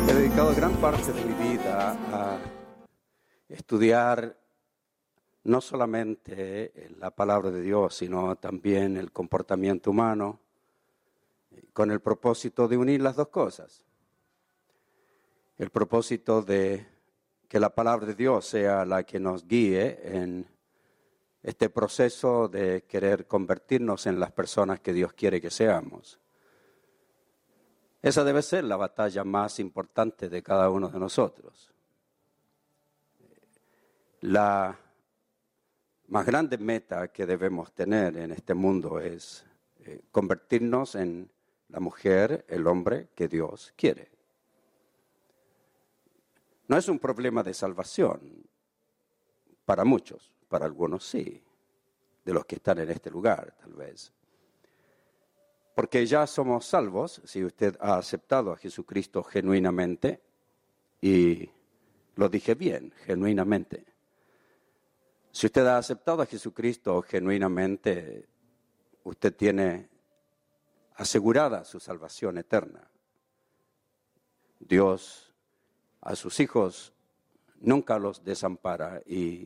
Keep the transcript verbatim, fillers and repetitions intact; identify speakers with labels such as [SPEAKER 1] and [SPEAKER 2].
[SPEAKER 1] He dedicado gran parte de mi vida a estudiar no solamente la palabra de Dios, sino también el comportamiento humano, con el propósito de unir las dos cosas. El propósito de que la palabra de Dios sea la que nos guíe en este proceso de querer convertirnos en las personas que Dios quiere que seamos. Esa debe ser la batalla más importante de cada uno de nosotros. La más grande meta que debemos tener en este mundo es eh, convertirnos en la mujer, el hombre que Dios quiere. No es un problema de salvación para muchos, para algunos sí, de los que están en este lugar tal vez. Porque ya somos salvos si usted ha aceptado a Jesucristo genuinamente, y lo dije bien, genuinamente. Si usted ha aceptado a Jesucristo genuinamente, usted tiene asegurada su salvación eterna. Dios a sus hijos nunca los desampara y